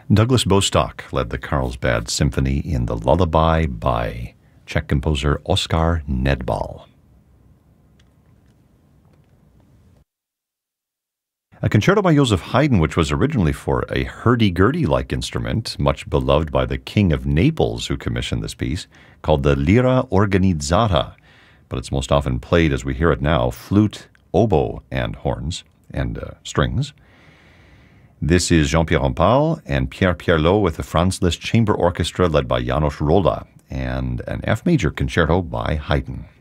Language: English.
Douglas Bostock led the Carlsbad Symphony in the Lullaby by Czech composer Oskar Nedbal. A concerto by Joseph Haydn, which was originally for a hurdy-gurdy-like instrument, much beloved by the King of Naples who commissioned this piece, called the Lira Organizzata, but it's most often played as we hear it now, flute, oboe, and horns, and strings. This is Jean-Pierre Rampal and Pierre Pierlot with the Franz Liszt Chamber Orchestra led by János Róla, and an F major concerto by Haydn.